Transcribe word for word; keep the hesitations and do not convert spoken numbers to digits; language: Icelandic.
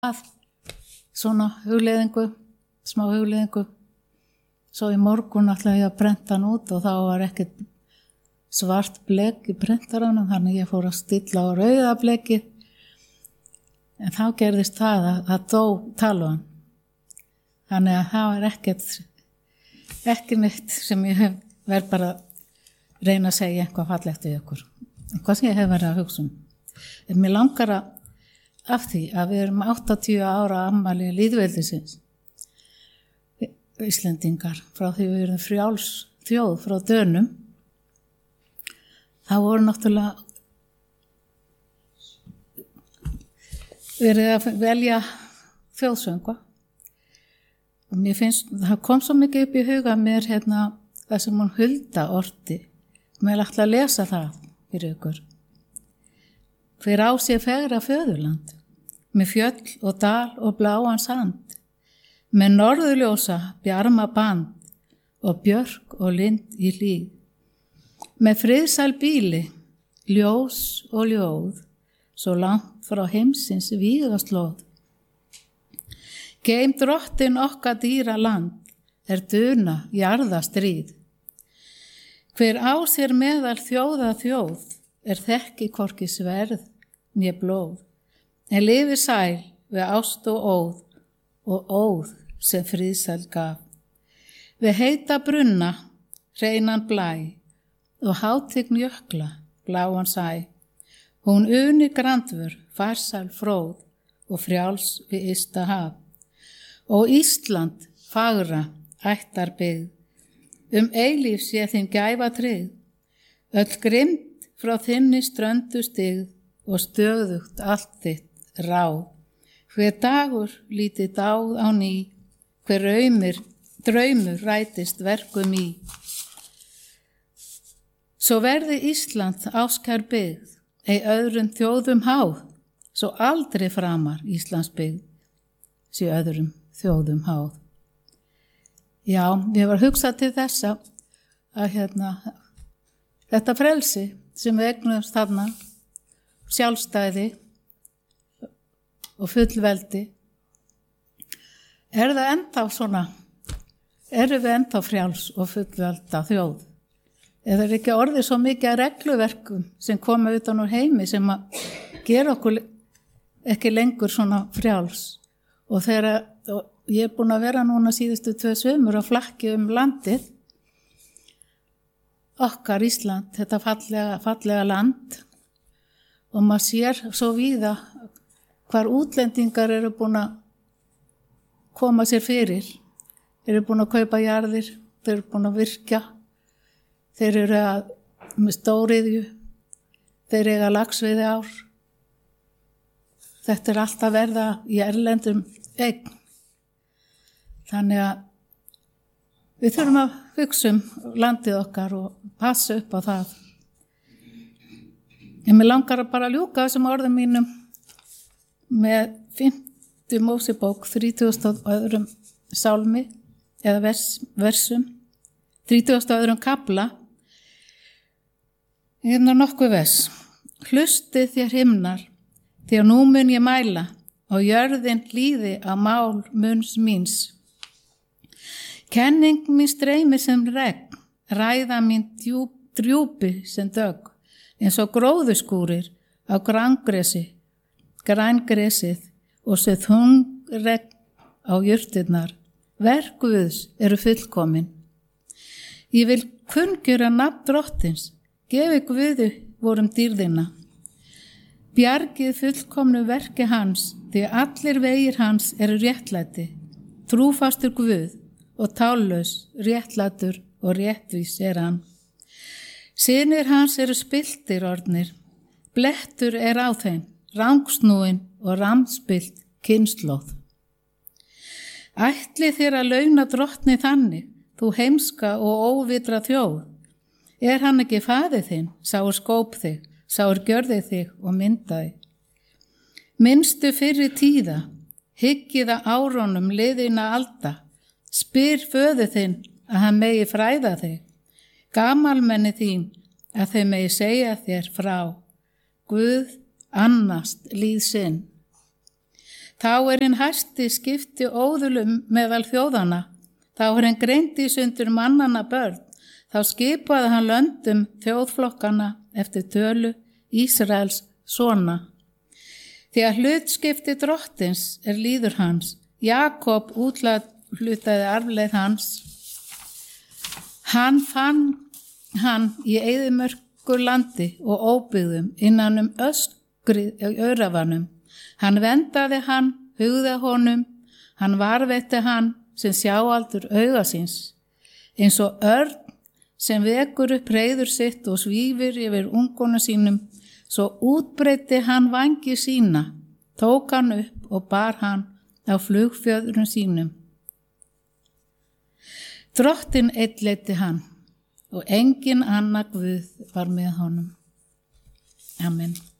að svona hugleiðingu, smá hugleiðingu. Svo í morgun ætlaði ég að prenta hann út og þá var ekkert svart blek í prentaranum, þannig ég fór að stilla á rauða bleki. En þá gerðist það að það dó talvan. Þannig að það var ekkert, ekki neitt sem ég hef verið bara að reyna að segja eitthvað fallegt við ykkur. Eitthvað sem ég hef verið að hugsa um. En mér langar að af því að við erum áttatíu ára afmæli lýðveldisins. Íslendingar, frá því við erum frjáls þjóð frá Dönum. Það voru náttúrulega verið að velja þjóðsöngva. Og mér finnst, það kom svo mikið upp í huga mér hérna það sem hún Hulda orti. Mér ætla að lesa það fyrir ykkur. Hver á sér fegra föðurland, með fjöll og dal og bláan sand, með norðurljósa bjarma band og björk og lind í hlíð, með friðsæl bíli, ljós og ljóð, svo langt frá heimsins vígaslóð. Geym drottin okkar dýra land, er duna jarðastríð. Hver á sér meðal þjóða þjóð, er þekki hvorki sverð né blóð, en lifi sæl við ást og óð, og óð sem friðsæl gaf. Við heita brunna, hreinan blæ, og hátign jökla, bláan sæ. Hún uni grandvör, farsæl fróð, og frjáls við ysta haf. Og Ísland, fagra, ættar byggð, um eilíf sé þín gæfa tryggð, öll grimmd frá þinni ströndu stigð og stöðugt allt þitt ráð. Hver dagur lítið dáð á ný, hver raumir, draumur rætist verkum í. Svo verði Ísland áskær byggð, ei öðrum þjóðum háð, svo aldrei framar Íslands byggð, sé öðrum þjóðum háð. Já, ég var hugsað til þessa að hérna, þetta frelsi sem við eignumst þarna, sjálfstæði og fullveldi, er það ennþá svona, erum við ennþá frjáls og fullvelda þjóð? Eða er ekki orðið svo mikið að regluverkum sem koma utan úr heimi sem að gera okkur ekki lengur svona frjáls? Og þegar og ég er búin að vera núna síðustu tvö sumur að flakki um landið, okkar Ísland, þetta fallega, fallega land, og maður sér svo víða hvar útlendingar eru búin að koma sér fyrir, eru búin að kaupa jarðir, þeir eru búin að virkja, þeir eru að, með stóriðju, þeir eru að laxveiði ár. Þetta er allt að verða í erlendum eign. Þannig að við þurfum að hugsa um landið okkar og passa upp á það. En mér langar að bara ljúka þessum orðum mínum með fimmtu Mósebók, þrítugasta og öðrum sálmi, eða vers, versum, þrítugasta og öðrum kafla. Hérna nokkuð vers. Hlustið þér himnar, því að nú mun ég mæla, og jörðin hlýði á mál munns míns. Kenning mín streymir sem regn, ræða mín djúp, drjúpi sem dögg, eins og gróðuskúrir á grængresi, grængresið og sem þungregn á jurtirnar. Verk Guðs eru fullkomin. Ég vil kunngjöra nafn drottins, gefi Guði vorum dýrðina. Bjargið fullkomnu verki hans, því allir vegir hans eru réttlæti, trúfastur Guð og tállaus, réttlætur og réttvís er hann. Synir hans eru spilltir orðnir, blettur er á þeim, rangsnúin og ramspilt kynslóð. Ætli þér að launa drottni þannig, þú heimska og óvitra þjóð. Er hann ekki faðir þinn, sá er skóp þig, sá er gjörði þig og myndaði. Minnstu fyrri tíða, hyggiða árónum liðina alda, spyr föður þinn að hann megi fræða þig, gamalmenni þín að þau megi segja þér frá, Guð annast líð sinn. Þá er hinn hæsti skipti óðulum meðal þjóðana, þá er hinn greindi sundur mannana börn, þá skipaði hann löndum þjóðflokkana eftir tölu Ísraels sona. Því að hlutskipti drottins er líður hans, Jakob úthlutaði arfleið hans. Hann fann hann í eyðimörku landi og óbyggðum innan um öskrið örafanum. Hann vendaði hann, hugði honum, hann varvetti hann sem sjáaldur auga síns. Eins og örn sem vekur upp reiður sitt og svífir yfir unguna sínum, svo útbreiddi hann vangi sína, tók hann upp og bar hann á flugfjöðrum sínum. Drottinn einn leiddi hann og engin annar guð var með honum. Amen.